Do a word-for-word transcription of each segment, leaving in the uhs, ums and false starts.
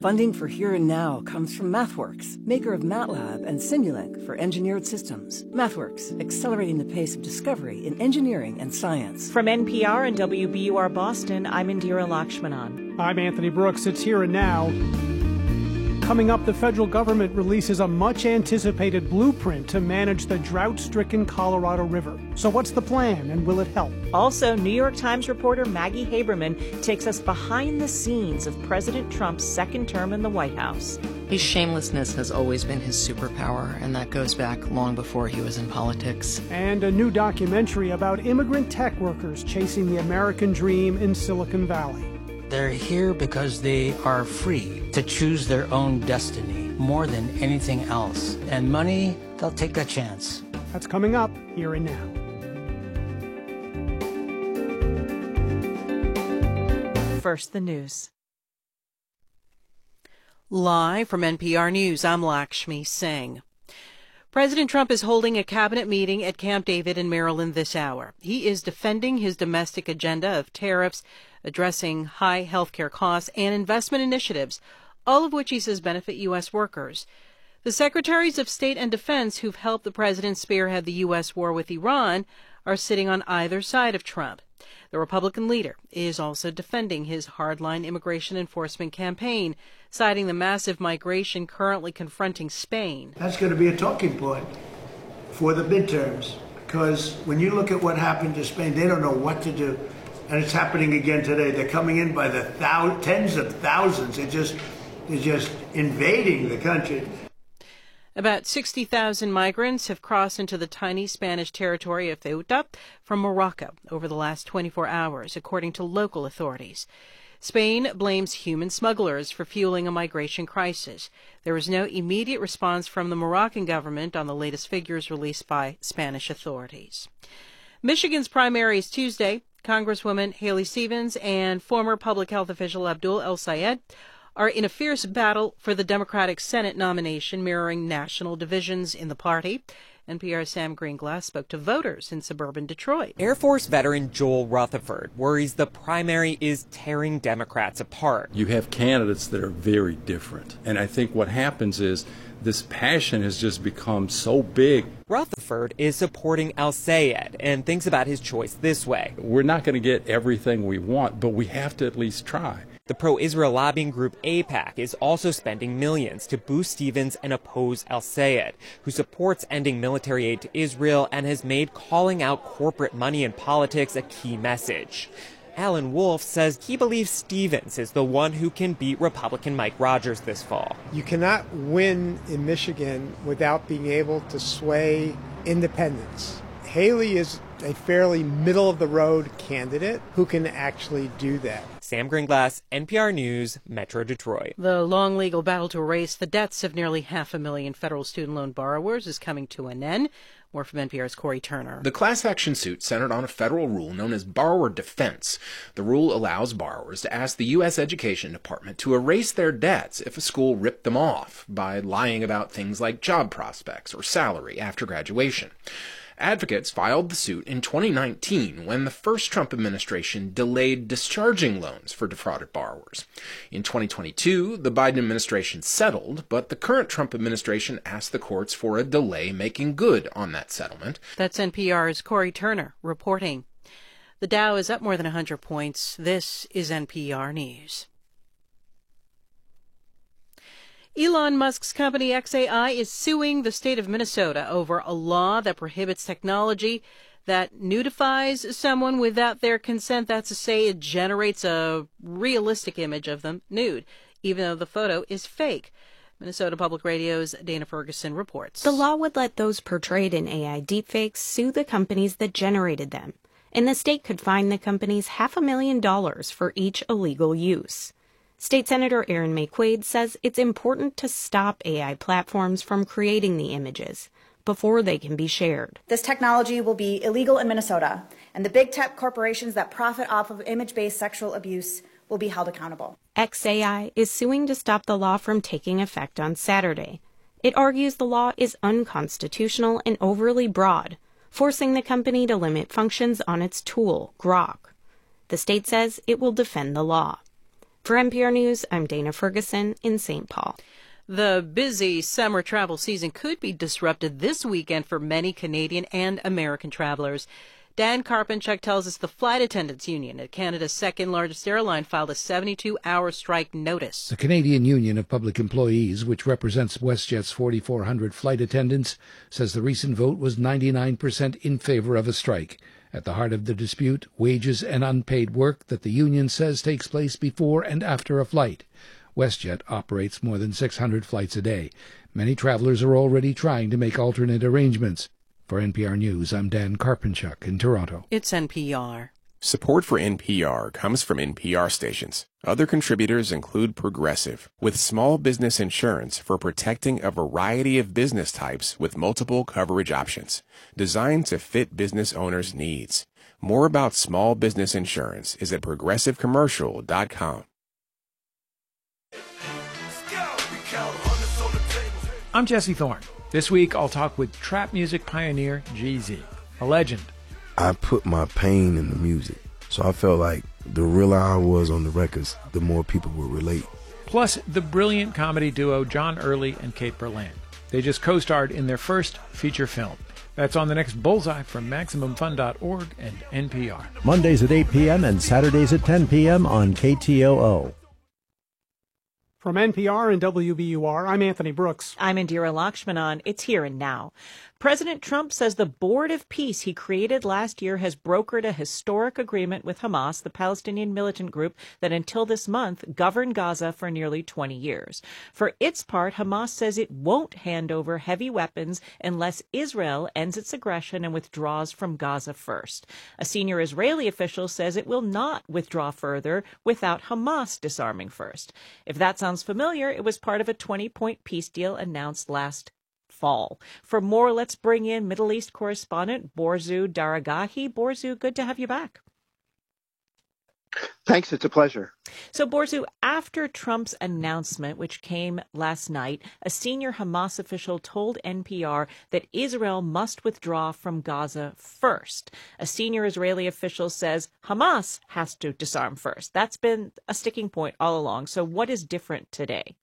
Funding for Here and Now comes from MathWorks, maker of MATLAB and Simulink for engineered systems. MathWorks, accelerating the pace of discovery in engineering and science. From N P R and W B U R Boston, I'm Indira Lakshmanan. I'm Anthony Brooks. It's Here and Now. Coming up, the federal government releases a much-anticipated blueprint to manage the drought-stricken Colorado River. So what's the plan, and will it help? Also, New York Times reporter Maggie Haberman takes us behind the scenes of President Trump's second term in the White House. His shamelessness has always been his superpower, and that goes back long before he was in politics. And a new documentary about immigrant tech workers chasing the American dream in Silicon Valley. They're here because they are free to choose their own destiny more than anything else. And money, they'll take a chance. That's coming up Here and Now. First, the news. Live from N P R News, I'm Lakshmi Singh. President Trump is holding a cabinet meeting at Camp David in Maryland this hour. He is defending his domestic agenda of tariffs, addressing high health care costs, and investment initiatives, all of which he says benefit U S workers. The secretaries of state and defense who've helped the president spearhead the U S war with Iran are sitting on either side of Trump. The Republican leader is also defending his hardline immigration enforcement campaign, citing the massive migration currently confronting Spain. That's going to be a talking point for the midterms, because when you look at what happened to Spain, they don't know what to do. And it's happening again today. They're coming in by the thou- tens of thousands. They're just, they're just invading the country. About sixty thousand migrants have crossed into the tiny Spanish territory of Ceuta from Morocco over the last twenty-four hours, according to local authorities. Spain blames human smugglers for fueling a migration crisis. There was no immediate response from the Moroccan government on the latest figures released by Spanish authorities. Michigan's primary is Tuesday. Congresswoman Haley Stevens and former public health official Abdul El-Sayed are in a fierce battle for the Democratic Senate nomination, mirroring national divisions in the party. N P R's Sam Greenglass spoke to voters in suburban Detroit. Air Force veteran Joel Rutherford worries the primary is tearing Democrats apart. You have candidates that are very different. And I think what happens is this passion has just become so big. Rutherford is supporting El-Sayed and thinks about his choice this way. We're not going to get everything we want, but we have to at least try. The pro-Israel lobbying group AIPAC is also spending millions to boost Stevens and oppose El-Sayed, who supports ending military aid to Israel and has made calling out corporate money in politics a key message. Alan Wolf says he believes Stevens is the one who can beat Republican Mike Rogers this fall. You cannot win in Michigan without being able to sway independents. Haley is a fairly middle-of-the-road candidate who can actually do that. Sam Greenglass, N P R News, Metro Detroit. The long legal battle to erase the debts of nearly half a million federal student loan borrowers is coming to an end. More from N P R's Corey Turner. The class action suit centered on a federal rule known as borrower defense. The rule allows borrowers to ask the U S Education Department to erase their debts if a school ripped them off by lying about things like job prospects or salary after graduation. Advocates filed the suit in twenty nineteen when the first Trump administration delayed discharging loans for defrauded borrowers. In twenty twenty-two, the Biden administration settled, but the current Trump administration asked the courts for a delay making good on that settlement. That's N P R's Corey Turner reporting. The Dow is up more than one hundred points. This is N P R News. Elon Musk's company X A I is suing the state of Minnesota over a law that prohibits technology that nudifies someone without their consent. That's to say, it generates a realistic image of them nude, even though the photo is fake. Minnesota Public Radio's Dana Ferguson reports. The law would let those portrayed in A I deepfakes sue the companies that generated them, and the state could fine the companies half a million dollars for each illegal use. State Senator Aaron May Quaid says it's important to stop A I platforms from creating the images before they can be shared. This technology will be illegal in Minnesota, and the big tech corporations that profit off of image-based sexual abuse will be held accountable. X A I is suing to stop the law from taking effect on Saturday. It argues the law is unconstitutional and overly broad, forcing the company to limit functions on its tool, Grok. The state says it will defend the law. For N P R News, I'm Dana Ferguson in Saint Paul. The busy summer travel season could be disrupted this weekend for many Canadian and American travelers. Dan Karpenchuk tells us the Flight Attendants Union at Canada's second largest airline filed a seventy-two hour strike notice. The Canadian Union of Public Employees, which represents WestJet's forty-four hundred flight attendants, says the recent vote was ninety-nine percent in favor of a strike. At the heart of the dispute, wages and unpaid work that the union says takes place before and after a flight. WestJet operates more than six hundred flights a day. Many travelers are already trying to make alternate arrangements. For N P R News, I'm Dan Karpenchuk in Toronto. It's N P R. Support for N P R comes from N P R stations. Other contributors include Progressive, with small business insurance for protecting a variety of business types with multiple coverage options, designed to fit business owners' needs. More about small business insurance is at progressive commercial dot com. I'm Jesse Thorne. This week, I'll talk with trap music pioneer Jeezy, a legend. I put my pain in the music, so I felt like the realer I was on the records, the more people would relate. Plus, the brilliant comedy duo John Early and Kate Berland. They just co-starred in their first feature film. That's on the next Bullseye from Maximum Fun dot org and N P R. Mondays at eight p.m. and Saturdays at ten p.m. on K T O O. From N P R and W B U R, I'm Anthony Brooks. I'm Indira Lakshmanan. It's Here and Now. President Trump says the Board of Peace he created last year has brokered a historic agreement with Hamas, the Palestinian militant group that until this month governed Gaza for nearly twenty years. For its part, Hamas says it won't hand over heavy weapons unless Israel ends its aggression and withdraws from Gaza first. A senior Israeli official says it will not withdraw further without Hamas disarming first. If that sounds familiar, it was part of a twenty-point peace deal announced last fall. For more, let's bring in Middle East correspondent Borzu Daragahi. Borzu, good to have you back. Thanks, it's a pleasure. So, Borzu, after Trump's announcement, which came last night, a senior Hamas official told N P R that Israel must withdraw from Gaza first. A senior Israeli official says Hamas has to disarm first. That's been a sticking point all along. So what is different today?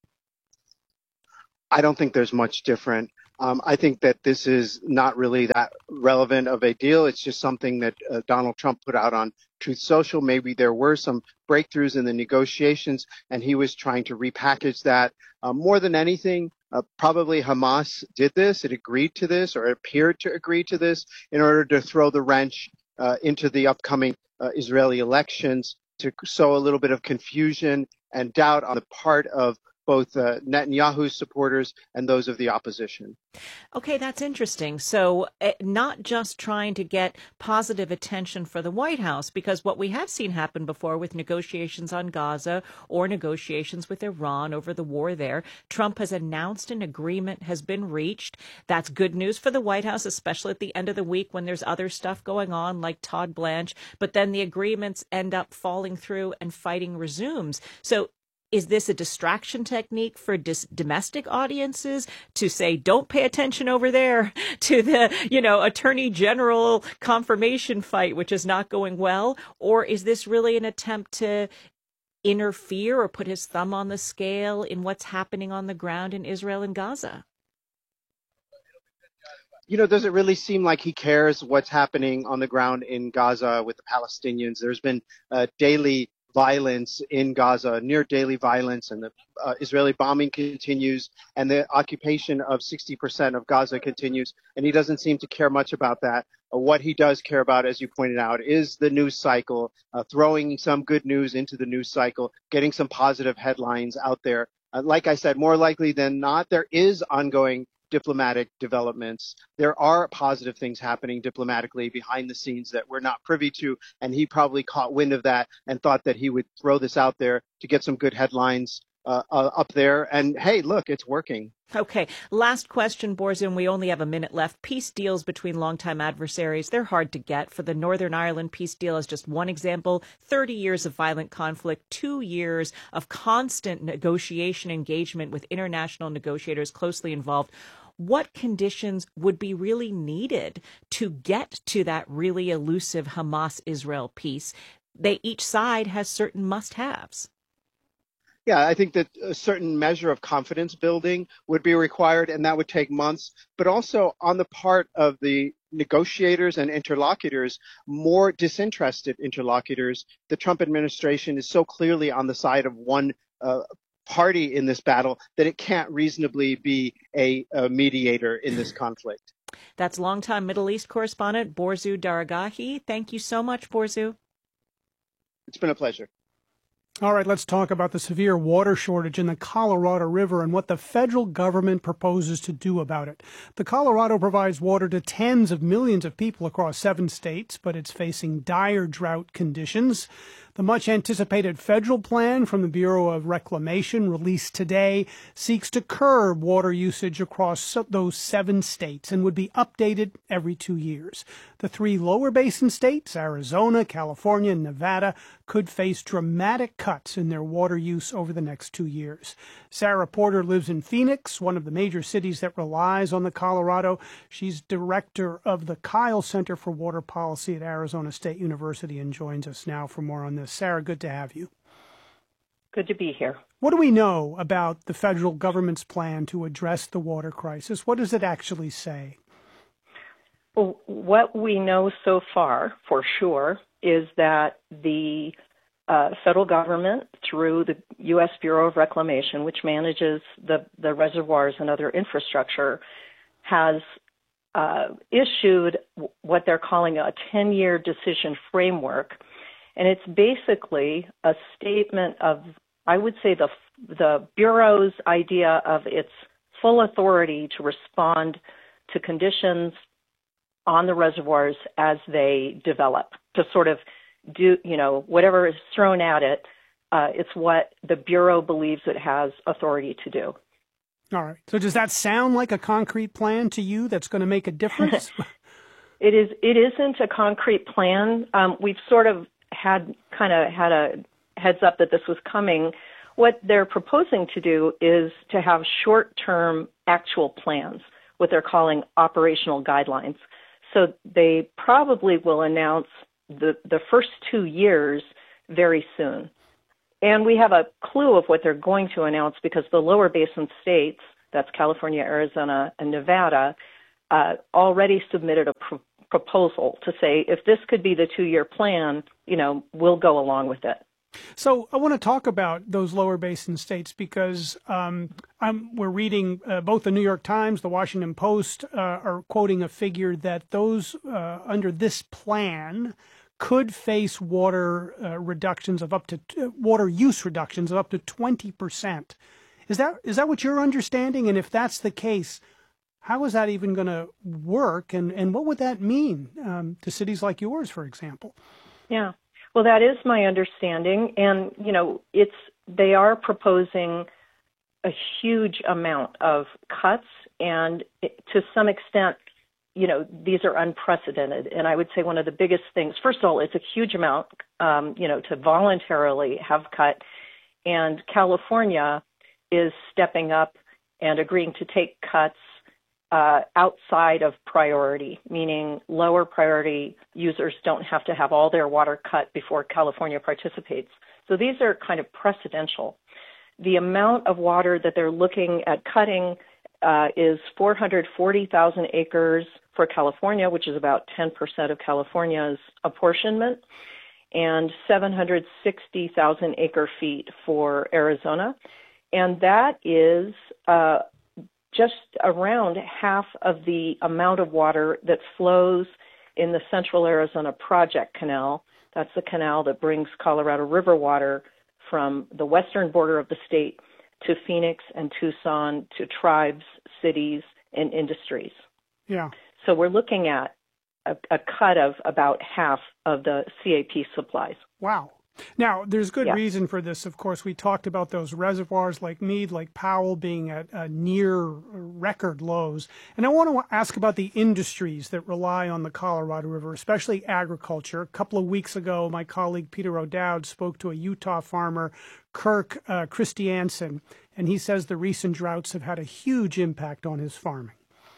I don't think there's much different. Um, I think that this is not really that relevant of a deal. It's just something that uh, Donald Trump put out on Truth Social. Maybe there were some breakthroughs in the negotiations, and he was trying to repackage that. Uh, more than anything, uh, probably Hamas did this. It agreed to this, or it appeared to agree to this, in order to throw the wrench uh, into the upcoming uh, Israeli elections, to sow a little bit of confusion and doubt on the part of both uh, Netanyahu's supporters and those of the opposition. Okay, that's interesting. So uh, not just trying to get positive attention for the White House, because what we have seen happen before with negotiations on Gaza or negotiations with Iran over the war there, Trump has announced an agreement has been reached. That's good news for the White House, especially at the end of the week when there's other stuff going on like Todd Blanche, but then the agreements end up falling through and fighting resumes. So is this a distraction technique for dis- domestic audiences to say, don't pay attention over there to the, you know, attorney general confirmation fight, which is not going well? Or is this really an attempt to interfere or put his thumb on the scale in what's happening on the ground in Israel and Gaza? You know, does it really seem like he cares what's happening on the ground in Gaza with the Palestinians? There's been uh, daily violence in Gaza, near daily violence, and the uh, Israeli bombing continues, and the occupation of sixty percent of Gaza continues, and he doesn't seem to care much about that. Uh, what he does care about, as you pointed out, is the news cycle, uh, throwing some good news into the news cycle, getting some positive headlines out there. Uh, like I said, more likely than not, there is ongoing diplomatic developments. There are positive things happening diplomatically behind the scenes that we're not privy to, and he probably caught wind of that and thought that he would throw this out there to get some good headlines uh, uh, up there. And hey, look, it's working. Okay. Last question, Borzu. We only have a minute left. Peace deals between longtime adversaries, they're hard to get. For the Northern Ireland peace deal is just one example. thirty years of violent conflict, two years of constant negotiation engagement with international negotiators closely involved. What conditions would be really needed to get to that really elusive Hamas-Israel peace? They, each side has certain must-haves. Yeah, I think that a certain measure of confidence building would be required, and that would take months. But also on the part of the negotiators and interlocutors, more disinterested interlocutors, the Trump administration is so clearly on the side of one uh, party in this battle that it can't reasonably be a, a mediator in this conflict. That's longtime Middle East correspondent Borzu Daragahi. Thank you so much, Borzu. It's been a pleasure. All right, let's talk about the severe water shortage in the Colorado River and what the federal government proposes to do about it. The Colorado provides water to tens of millions of people across seven states, but it's facing dire drought conditions. The much-anticipated federal plan from the Bureau of Reclamation, released today, seeks to curb water usage across those seven states and would be updated every two years. The three lower basin states, Arizona, California, and Nevada, could face dramatic cuts in their water use over the next two years. Sarah Porter lives in Phoenix, one of the major cities that relies on the Colorado. She's director of the Kyle Center for Water Policy at Arizona State University and joins us now for more on this. Sarah, good to have you. Good to be here. What do we know about the federal government's plan to address the water crisis? What does it actually say? Well, what we know so far, for sure, is that the uh, federal government, through the U S Bureau of Reclamation, which manages the, the reservoirs and other infrastructure, has uh, issued what they're calling a ten-year decision framework. And it's basically a statement of, I would say, the the Bureau's idea of its full authority to respond to conditions on the reservoirs as they develop, to sort of do, you know, whatever is thrown at it, uh, it's what the Bureau believes it has authority to do. All right. So does that sound like a concrete plan to you that's going to make a difference? It is. It isn't a concrete plan. Um, we've sort of had kind of had a heads up that this was coming. What they're proposing to do is to have short-term actual plans, what they're calling operational guidelines. So they probably will announce the, the first two years very soon. And we have a clue of what they're going to announce because the lower basin states, that's California, Arizona, and Nevada, uh, already submitted a pro- proposal to say, if this could be the two-year plan, you know, we'll go along with it. So I want to talk about those lower basin states because um, I'm, we're reading uh, both the New York Times, the Washington Post uh, are quoting a figure that those uh, under this plan could face water uh, reductions of up to uh, water use reductions of up to twenty percent. Is that is that what you're understanding? And if that's the case, how is that even going to work? And, and what would that mean um, to cities like yours, for example? Yeah. Well, that is my understanding. And, you know, it's they are proposing a huge amount of cuts. And it, to some extent, you know, these are unprecedented. And I would say one of the biggest things, first of all, it's a huge amount, um, you know, to voluntarily have cut. And California is stepping up and agreeing to take cuts Uh, outside of priority, meaning lower priority users don't have to have all their water cut before California participates. So these are kind of precedential. The amount of water that they're looking at cutting uh, is four hundred forty thousand acres for California, which is about ten percent of California's apportionment, and seven hundred sixty thousand acre feet for Arizona. And that is uh, just around half of the amount of water that flows in the Central Arizona Project Canal. That's the canal that brings Colorado River water from the western border of the state to Phoenix and Tucson, to tribes, cities, and industries. Yeah. So we're looking at a, a cut of about half of the C A P supplies. Wow. Now, there's good yeah. reason for this. Of course, we talked about those reservoirs like Meade, like Powell being at uh, near record lows. And I want to ask about the industries that rely on the Colorado River, especially agriculture. A couple of weeks ago, my colleague Peter O'Dowd spoke to a Utah farmer, Kirk uh, Christiansen, and he says the recent droughts have had a huge impact on his farming.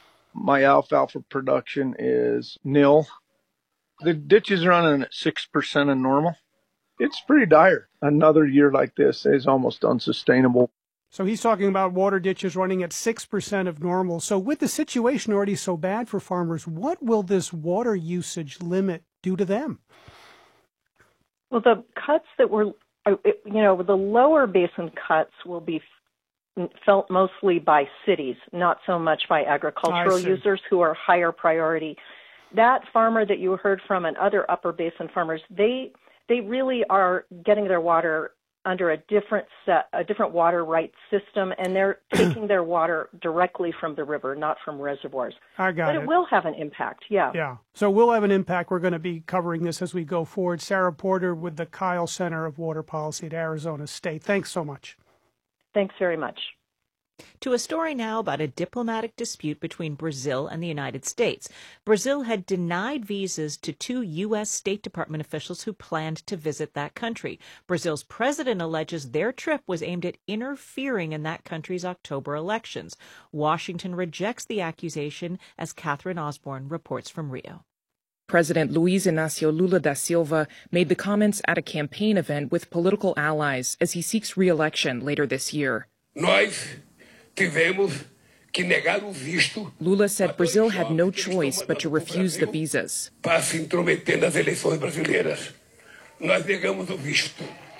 My alfalfa production is nil. The ditch is running at six percent of normal. it's pretty dire. Another year like this is almost unsustainable. So he's talking about water ditches running at six percent of normal. So with the situation already so bad for farmers, what will this water usage limit do to them? Well, the cuts that were, you know, the lower basin cuts will be felt mostly by cities, not so much by agricultural users who are higher priority. That farmer that you heard from and other upper basin farmers, they they really are getting their water under a different set, a different water rights system, and they're taking their water directly from the river, not from reservoirs. I got but it. it will have an impact, yeah. Yeah. So we'll have an impact. We're going to be covering this as we go forward. Sarah Porter with the Kyle Center of Water Policy at Arizona State. Thanks so much. Thanks very much. To a story now about a diplomatic dispute between Brazil and the United States. Brazil had denied visas to two U S. State Department officials who planned to visit that country. Brazil's president alleges their trip was aimed at interfering in that country's October elections. Washington rejects the accusation, as Catherine Osborne reports from Rio. President Luiz Inácio Lula da Silva made the comments at a campaign event with political allies as he seeks re-election later this year. Nós tivemos que negar o visto. Lula said Brazil had no choice but to refuse the visas. Para se intrometer nas eleições brasileiras. Nós negamos o visto.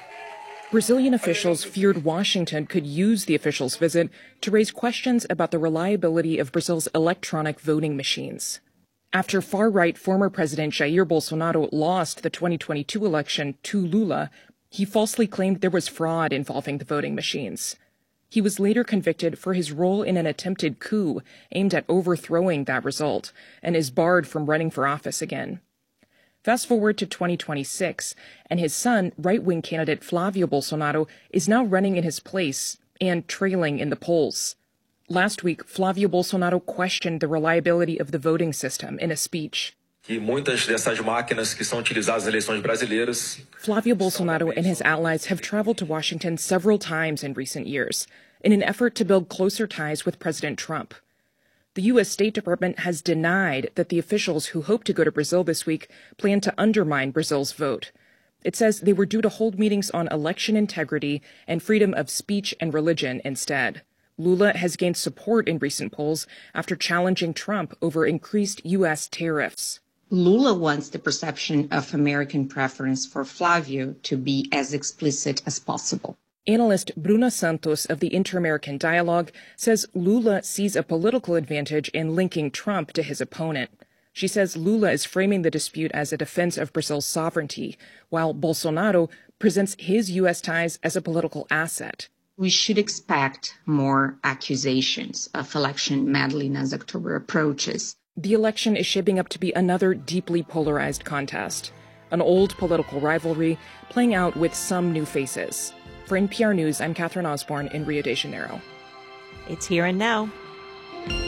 Brazilian officials feared Washington could use the official's visit to raise questions about the reliability of Brazil's electronic voting machines. After far-right former President Jair Bolsonaro lost the twenty twenty-two election to Lula, he falsely claimed there was fraud involving the voting machines. He was later convicted for his role in an attempted coup aimed at overthrowing that result and is barred from running for office again. Fast forward to twenty twenty-six, and his son, right-wing candidate Flávio Bolsonaro, is now running in his place and trailing in the polls. Last week, Flávio Bolsonaro questioned the reliability of the voting system in a speech. Que muitas dessas máquinas que são utilizadas nas eleições brasileiras. Flavio Bolsonaro and his allies have traveled to Washington several times in recent years in an effort to build closer ties with President Trump. The U S. State Department has denied that the officials who hope to go to Brazil this week plan to undermine Brazil's vote. It says they were due to hold meetings on election integrity and freedom of speech and religion instead. Lula has gained support in recent polls after challenging Trump over increased U S tariffs. Lula wants the perception of American preference for Flávio to be as explicit as possible. Analyst Bruna Santos of the Inter-American Dialogue says Lula sees a political advantage in linking Trump to his opponent. She says Lula is framing the dispute as a defense of Brazil's sovereignty, while Bolsonaro presents his U S ties as a political asset. We should expect more accusations of election meddling as October approaches. The election is shaping up to be another deeply polarized contest, an old political rivalry playing out with some new faces. For N P R News, I'm Catherine Osborne in Rio de Janeiro. It's Here and Now.